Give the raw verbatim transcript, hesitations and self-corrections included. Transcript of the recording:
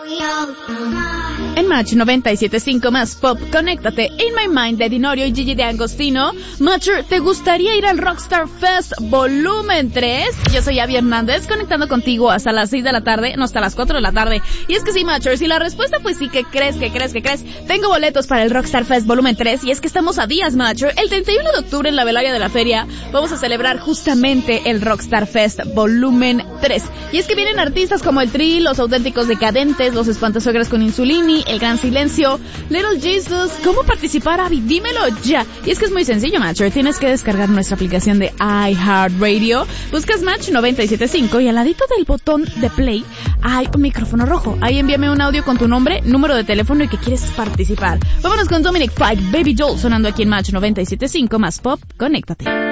En Match noventa y siete punto cinco más pop, conéctate. In My Mind de Dinorio y Gigi de Agostino. Matcher, ¿te gustaría ir al Rockstar Fest Volumen tres? Yo soy Abby Hernández, conectando contigo hasta las seis de la tarde, no, hasta las cuatro de la tarde. Y es que sí, Matcher, si la respuesta pues sí, que crees, que crees, que crees, tengo boletos para el Rockstar Fest Volumen tres, y es que estamos a días, Matcher. El treinta y uno de octubre en la Velaria de la Feria vamos a celebrar justamente el Rockstar Fest Volumen tres. Y es que vienen artistas como el Tri, Los Auténticos Decadentes, Los Espantasuegras con Insulini, El Gran Silencio, Little Jesus. ¿Cómo participar, Abby? Dímelo ya. Y es que es muy sencillo, Matcher. Tienes que descargar nuestra aplicación de iHeartRadio. Buscas Match noventa y siete punto cinco y al ladito del botón de play hay un micrófono rojo. Ahí envíame un audio con tu nombre, número de teléfono y que quieres participar. Vámonos con Dominic Fike, Baby Doll, sonando aquí en Match noventa y siete punto cinco más pop. Conéctate.